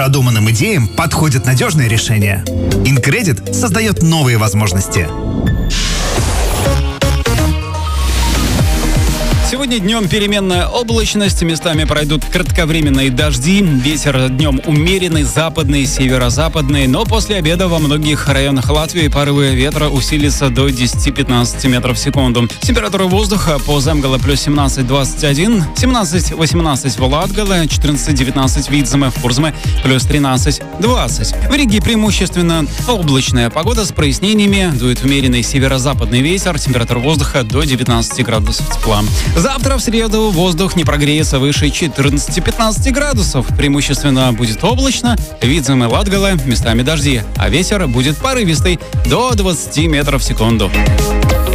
Продуманным идеям подходит надежное решение. Incredit создает новые возможности. Сегодня днем переменная облачность, местами пройдут кратковременные дожди, ветер днем умеренный, западный, северо-западный, но после обеда во многих районах Латвии порывы ветра усилятся до 10-15 метров в секунду. Температура воздуха по Земгале плюс 17-21, 17-18 в Латгале, 14-19 в Видземе, в Курзме плюс 13-20. В Риге преимущественно облачная погода с прояснениями, дует умеренный северо-западный ветер, температура воздуха до 19 градусов тепла. Завтра в среду воздух не прогреется выше 14-15 градусов. Преимущественно будет облачно, Видземе, Латгале, местами дожди, а ветер будет порывистый до 20 метров в секунду.